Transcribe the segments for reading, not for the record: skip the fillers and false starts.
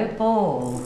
go, ball.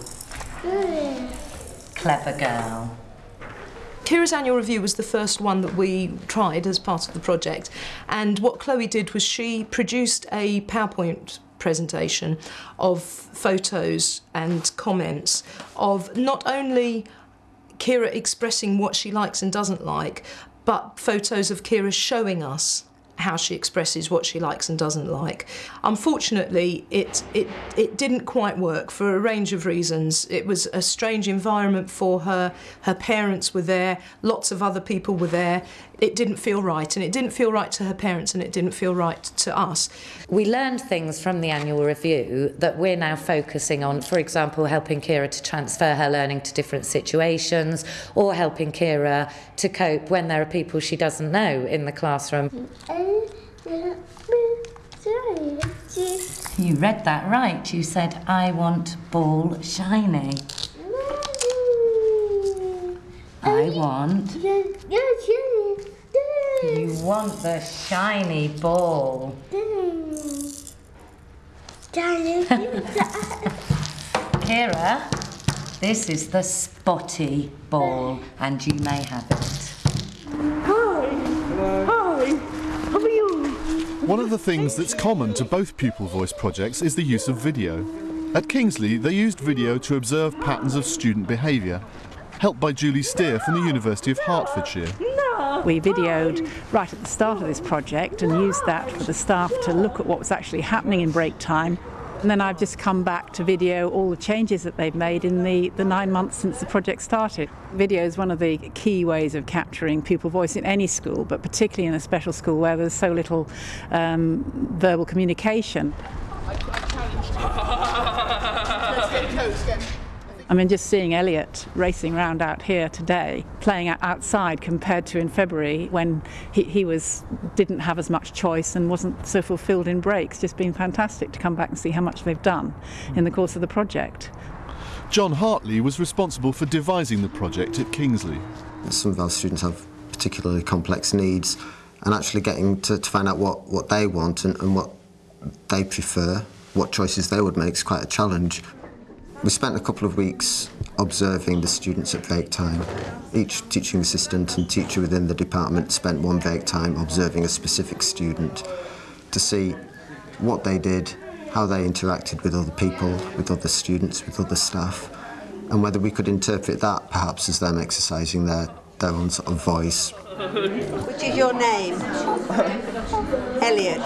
Clever girl. Kira's annual review was the first one that we tried as part of the project, and what Chloe did was she produced a PowerPoint presentation of photos and comments of not only Kira expressing what she likes and doesn't like, but photos of Kira showing us how she expresses what she likes and doesn't like. Unfortunately, it didn't quite work for a range of reasons. It was a strange environment for her. Her parents were there, lots of other people were there. It didn't feel right, and it didn't feel right to her parents, and it didn't feel right to us. We learned things from the annual review that we're now focusing on, for example, helping Kira to transfer her learning to different situations, or helping Kira to cope when there are people she doesn't know in the classroom. You read that right. You said, I want ball shiny. I want... You want the shiny ball. Kira, this is the spotty ball, and you may have it. One of the things that's common to both Pupil Voice projects is the use of video. At Kingsley, they used video to observe patterns of student behaviour, helped by Julie Steer from the University of Hertfordshire. We videoed right at the start of this project and used that for the staff to look at what was actually happening in break time. And then I've just come back to video all the changes that they've made in the 9 months since the project started. Video is one of the key ways of capturing pupil voice in any school, but particularly in a special school where there's so little verbal communication. I mean, just seeing Elliot racing around out here today, playing outside compared to in February when he didn't have as much choice and wasn't so fulfilled in breaks, just been fantastic to come back and see how much they've done in the course of the project. John Hartley was responsible for devising the project at Kingsley. Some of our students have particularly complex needs, and actually getting to find out what they want and what they prefer, what choices they would make is quite a challenge. We spent a couple of weeks observing the students at break time. Each teaching assistant and teacher within the department spent one break time observing a specific student to see what they did, how they interacted with other people, with other students, with other staff, and whether we could interpret that perhaps as them exercising their own sort of voice. Which is your name? Elliot.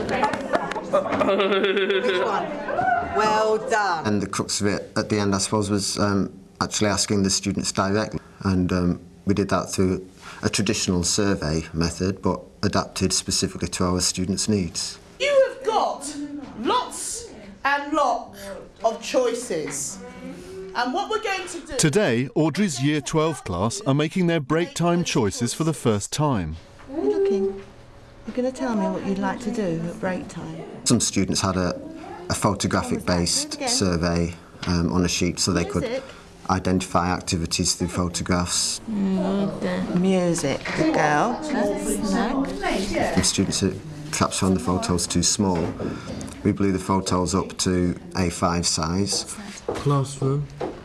Which one? Well done. And the crux of it at the end, I suppose, was actually asking the students directly. And we did that through a traditional survey method, but adapted specifically to our students' needs. You have got lots and lots of choices. And what we're going to do... Today, Audrey's Year 12 class are making their break time choices for the first time. You're looking. You're going to tell me what you'd like to do at break time. Some students had a photographic-based survey on a sheet so they could identify activities through photographs. Music, good girl. Some students who perhaps found the photos too small. We blew the photos up to A5 size. Classroom.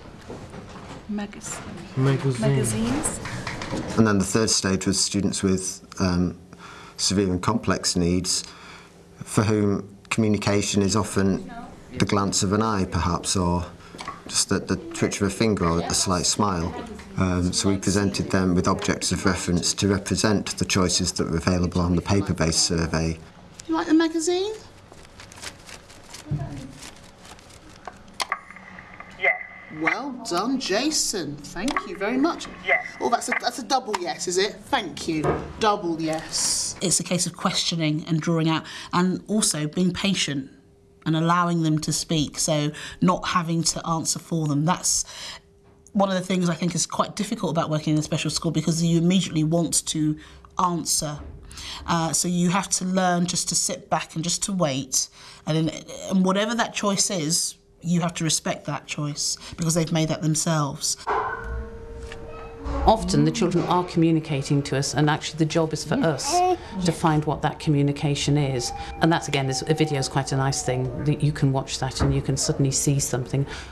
Magazines. And then the third stage was students with severe and complex needs, for whom communication is often the glance of an eye, perhaps, or just the twitch of a finger or a slight smile. So we presented them with objects of reference to represent the choices that were available on the paper-based survey. You like the magazine? Yes. Well done, Jason. Thank you very much. Yes. Oh, that's a double yes, is it? Thank you. Double yes. It's a case of questioning and drawing out, and also being patient and allowing them to speak, so not having to answer for them. That's one of the things I think is quite difficult about working in a special school, because you immediately want to answer. So you have to learn just to sit back and just to wait, and whatever that choice is, you have to respect that choice because they've made that themselves. Often the children are communicating to us, and actually the job is for us to find what that communication is. And that's, again, a video is quite a nice thing, that you can watch that and you can suddenly see something.